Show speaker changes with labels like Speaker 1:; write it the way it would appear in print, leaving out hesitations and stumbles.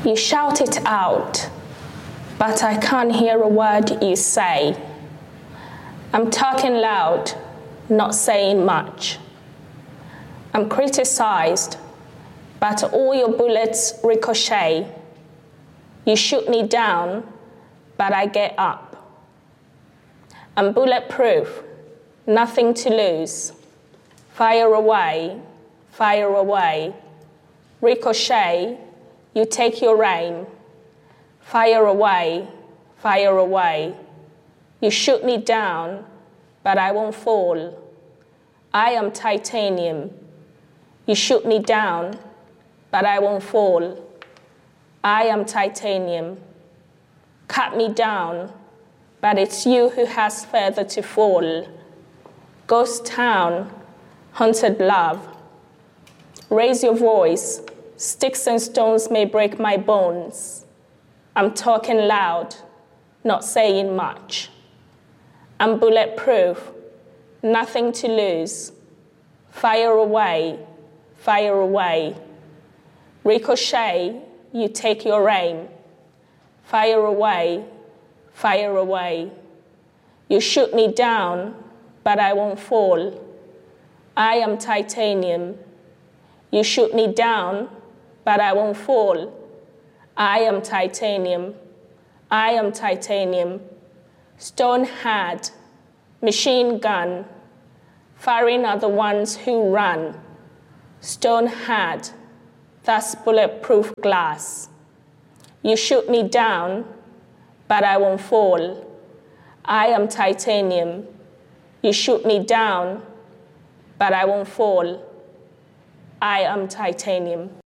Speaker 1: You shout it out, but I can't hear a word you say. I'm talking loud, not saying much. I'm criticized, but all your bullets ricochet. You shoot me down, but I get up. I'm bulletproof, nothing to lose. Fire away, fire away. Ricochet, you take your aim. Fire away, fire away. You shoot me down, but I won't fall. I am titanium. You shoot me down, but I won't fall. I am titanium. Cut me down, but it's you who has further to fall. Ghost town, haunted love. Raise your voice, sticks and stones may break my bones. I'm talking loud, not saying much. I'm bulletproof, nothing to lose. Fire away, fire away. Ricochet, you take your aim. Fire away, fire away. You shoot me down, but I won't fall. I am titanium. You shoot me down, but I won't fall. I am titanium. I am titanium. Stone hard, machine gun. Firing are the ones who run. Stone hard, that's bulletproof glass. You shoot me down, but I won't fall. I am titanium. You shoot me down, but I won't fall. I am titanium.